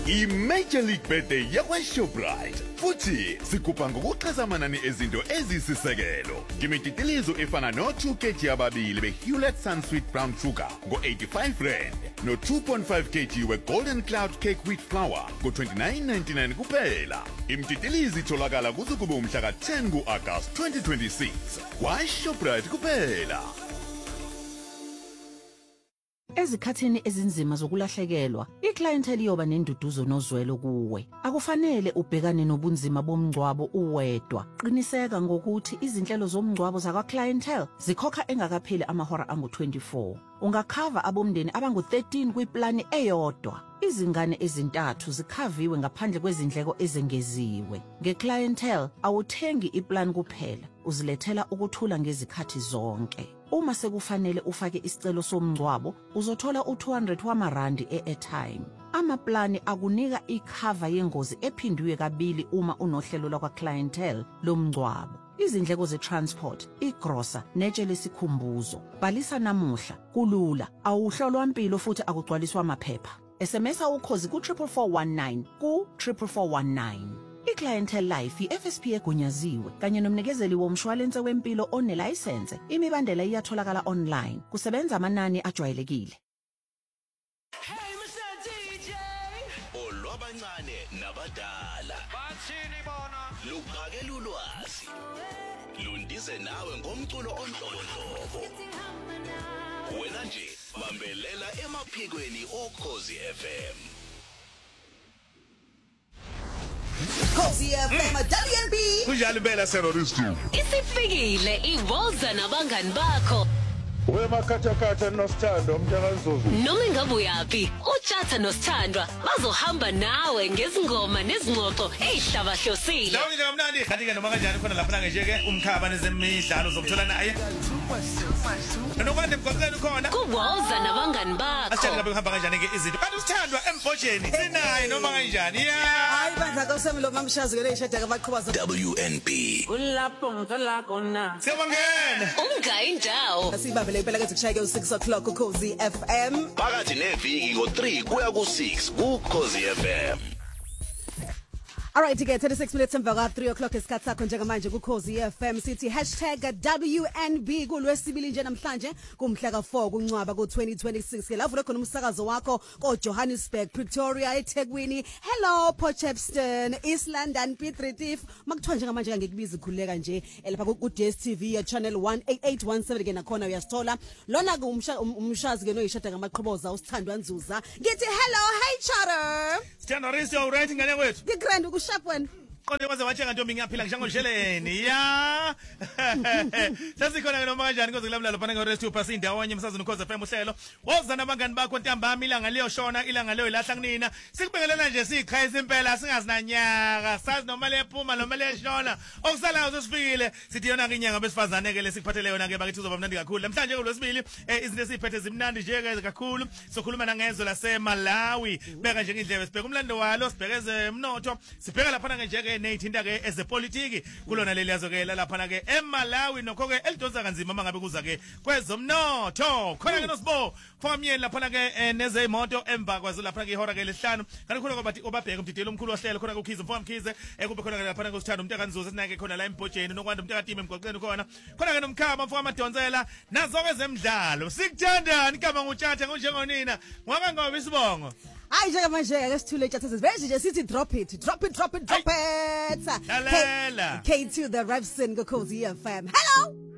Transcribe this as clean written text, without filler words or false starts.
I-Major League Birthday yakwa-Shoprite futhi sikhupha ngokuxhasa amanani ezinto ezisisekelo ngemititilizo efana no-2 kg ababili be-Hewlett Sunsweet Brown Sugar ngo-85 no-2.5 kg we-Golden Cloud Cake Wheat Flour ngo-29.99 kuphela. Imititilizo itholakala kuze kube umhla ka-10 ku-Agasti 2026 kwa-Shoprite kuphela. Ezikhathini ezinzima zokulahlekelwa, iclientele iyoba nenduduzo nozwelo kuwe. Akufanele ubhekane nobunzima bomngcwabo uwedwa. Qiniseka ngokuthi izinhlelo zomngcwabo zakwa-clientele zikhokha engakapheli amahora angu-24. Ungakhava abomndeni abangu-13 kwiplani eyodwa. Izingane ezintathu zikhaviwe ngaphandle kwezindleko ezengeziwe. Nge-clientele awuthengi iplan kuphela, uzilethela ukuthula ngezikhathi zonke. Uma sekufanele ufake isicelo somngcwabo, uzothola u200 wamarandi e-airtime. Amaplani akunika ikhava yengozi ephindiwe kabili uma unohlelo lakwa-clientele lomngcwabo. Izindleko ze-transport, igrosa, netshe lesikhumbuzo. Bhalisa namuhla, kulula, awuhlolwa mpilo futhi akugcwaliswa amaphepha. SMS ukhozi ku-44419 ku-44419. I-Clientele Life i-FSP egunyaziwe kanye nomnikezeli womshwalense wempilo onelayisense. Imibandela iyatholakala online. Kusebenza amanani ajwayelekile. Hey Mr. DJ, olwabancane nabadala bathini bona? luphakela ulwazi lundize nawe ngomculo onhlobonhlobo. Wena nje bambelela emaphikweni oKhozi FM. Khosi FM WNB. Kunjalo impela Seroristu. Isifikile iWolza nabangani bakho. Wemakhathakhatha noSithando mntakanzuzu. Noma ingabe uyapi, uJatha noSithandwa bazohamba nawe ngezingoma nezingxoxo ezihlabahlosile. Lawo nje kamnandi, kanti ke noma kanjani khona lapha nje ke umkhaba nezemidlalo zomthola naye. Nokwande mgqoqeni khona. kuWolza nabangani bakho. Asitshela lapha kuhamba kanjani ke izinto. Kanti uSithandwa embhojeni sinaye noma kanjani. Hayi bandla kaSemlo mamshazi ke leshada kabaqhuba zo. WNB. Ulapho ngithola khona. Siyabongena. Ungayi indawo. Asibambele impela ke kushayeke u6 o'clock kuKhosi FM. Phakathi neviki ngo3 kuya ku6 kuKhozi FM. Alright, ke 36 minutes emva kwa 3 o'clock isikhathi sakho njengamanje kuKhosi FM sithi #WNB kulwesibili nje namhlanje kumhla ka4 kuNcwaba ku2026 ke lavule khona umsakazo wakho koJohannesburg, Pretoria, eThekwini, hello Potchefstroom, East London, Piet Retief makuthiwa njengamanje ngekubiza ikhuleka nje lapha ku DStv ya channel 18817 ke nakhona uyasithola lona ke umshazi ke noyishada ngamaqhoboza uSithandwa Nzuza ngithi hello hey chatter Sithando Risto alright ngane kwethu. ngigrand ukushap wena Konke kwaze wathenga ntombi ngiyaphila ngishangolisheleni ya sasikhona noma kanjani koze kulamula lapha ngeRest Upas indawonye emsazweni uKhozi FM uhlelo woza nabangani bakho ntambama ilanga liyoshona ilanga leyo ilahla kunina sikubekelela nje siqhayisa impela singazinanyaka sazi noma lephuma noma leshona okusalayo sesifikile sithi yona ke inyanga besifazane ke lesikuphathele yona ke bakithi uzoba mnandi kakhulu namhlanje kulwesibili izinto esiphethe zimnandi nje ke kakhulu sokhuluma nangezwe laseMalawi beka nje indlebe sibheka umlando walo sibhekeze emnotho sibheka lapha nje ke neyithinta ke ezepolitiki kulona leliyazo ke lapha ke eMalawi nokho ke elidonsa kanzima mangabe kuza ke kwezomnotho khona ke noSibo famyeni lapha ke nezeyimoto emva kwazo lapha ke ihora ke lesihlanu kanti khona bathi obabheka umdidelo omkhulu ohlelo khona kuKhize mfowethu Mkhize kube khona ke lapha ke uSithando umntakanzuza sinake khona la embhojeni nokwanda umntakatime emgqoqeni khona ke nomkhaba mfowethu amadonsela nazo kwezemidlalo sikuthandani kama ngutshatha njengonina ngoba ngoba isibongo hayi njengamanje ke sithule tshata sesiveje nje sithi drop it Lalela. K2 the Revson kuKhosi FM hello